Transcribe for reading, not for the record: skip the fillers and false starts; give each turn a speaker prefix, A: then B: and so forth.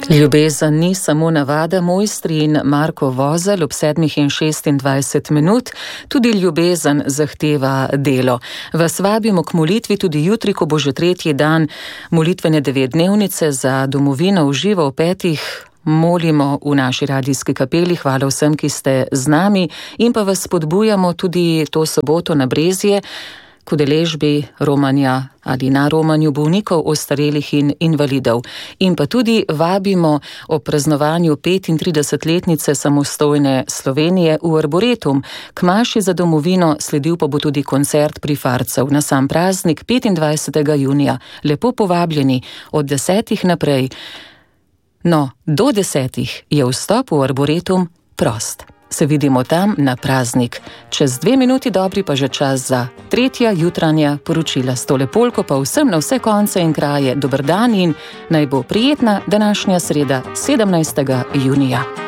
A: Ljubezen ni samo navada, mojstri in Marko Vozelj ob 7:26, tudi ljubezen zahteva delo. Vas vabimo k molitvi tudi jutri, ko bo že tretji dan molitvene 9-dnevnice za domovino v živo ob 5. Molimo v naši radijski kapeli. Hvala vsem, ki ste z nami, in pa vas spodbujamo tudi to soboto na Brezje k udeležbi romanja ali na romanju bolnikov, ostarelih in invalidov. In pa tudi vabimo o praznovanju 35-letnice samostojne Slovenije v Arboretum. K maši za domovino sledil pa bo tudi koncert prifarcev na sam praznik 25. junija. Lepo povabljeni od 10. naprej. No, do 10. je vstop v Arboretum prost. Se vidimo tam na praznik. Čez 2 minuti dobri pa že čas za tretja jutranja poročila s tole polko, pa vsem na vse konce in kraje dober dan in naj bo prijetna današnja sreda 17. junija.